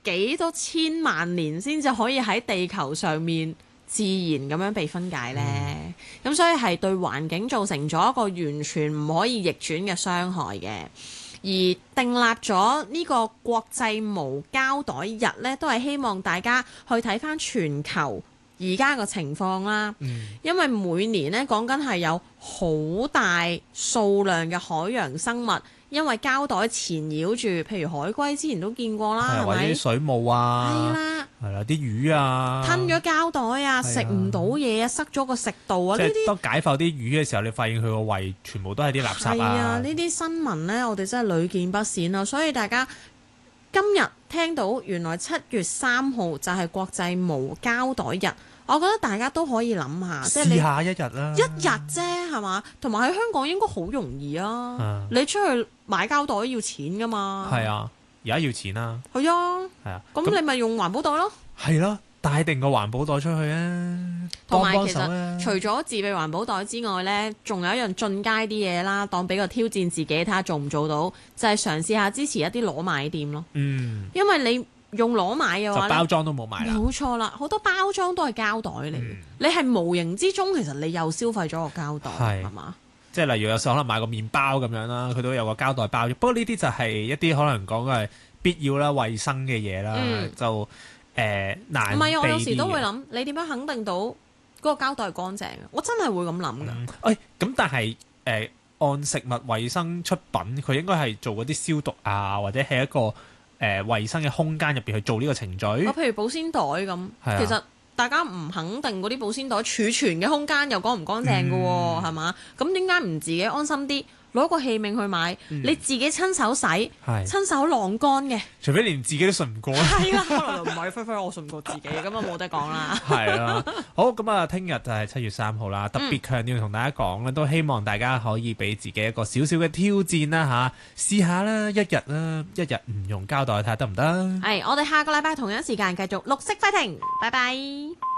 幾多千萬年先至可以喺地球上面自然咁樣被分解呢？咁所以係對環境造成咗一個完全唔可以逆轉嘅傷害嘅。而訂立咗呢個國際無膠袋日呢，都係希望大家去睇返全球而家個情況啦。因為每年呢講緊係有好大數量嘅海洋生物，因為膠袋纏繞住，譬如海龜之前都見過啦，係咪？ 或者啲水母啊， 係啦， 係啦，啲魚啊， 吞咗膠袋啊，食唔到嘢啊，塞咗個食道啊， 即呢啲係當解剖啲魚嘅時候，你發現佢個胃全部都係啲垃圾係啊， 啊！ 呢啲新聞呢，我哋真係屢見不鮮啊！所以大家今日聽到原來7月3號就係國際無膠袋日。我覺得大家都可以諗下，即係你試下一日啦， 一日啫，係嘛？同埋喺香港應該好容易啊！你出去買膠袋要錢噶嘛？ 係啊，而家要錢啦。 係啊， 係啊， 咁你咪用環保袋咯。 係咯，帶定個環保袋出去啊！ 同埋其幫手啊實除咗自備環保袋之外呢，仲有一樣進階啲嘢啦，當俾個挑戰自己睇下做唔做到，就係嘗試下支持一啲裸買店咯。因為你用裸買嘅話就包裝都冇買啦， 冇錯啦，好多包裝都係膠袋嚟嘅。你係無形之中其實你又消費咗個膠袋，係嘛？ 即係例如有時候可能買個麵包咁樣啦，佢都有個膠袋包。不過呢啲就係一啲可能講嘅係必要啦、衞生嘅嘢啦，就難。唔係啊， 我有時都會諗，你點樣肯定到嗰個膠袋係乾淨？我真係會咁諗㗎。 咁但係按食物衞生出品，佢應該係做嗰啲消毒啊，或者係一個衞生嘅空間入邊去做呢個程序。 譬如保鮮袋咁，其實大家唔肯定嗰啲保鮮袋儲存嘅空間又乾唔乾淨嘅喎，係嘛？咁點解唔自己安心啲？攞個器皿去買，你自己親手洗，親手晾乾嘅。 除非連自己都信唔過。 係啦，可能唔係輝，我信唔過自己，咁啊冇得講啦。 係啦，好咁啊，聽日就係7月3號啦，特別強調同大家講咧，都希望大家可以俾自己一個少少嘅挑戰啦嚇，試下啦，一日唔用膠袋睇下得唔得？ 係，我哋下個禮拜同樣時間繼續綠色 fighting，拜拜。